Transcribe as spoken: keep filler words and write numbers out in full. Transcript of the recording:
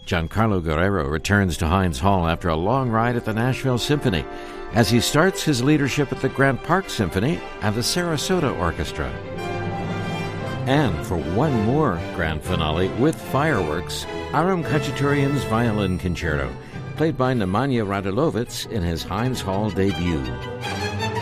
Giancarlo Guerrero returns to Heinz Hall after a long ride at the Nashville Symphony as he starts his leadership at the Grant Park Symphony and the Sarasota Orchestra. And for one more grand finale with fireworks, Aram Khachaturian's Violin Concerto, played by Nemanja Radulovic in his Heinz Hall debut.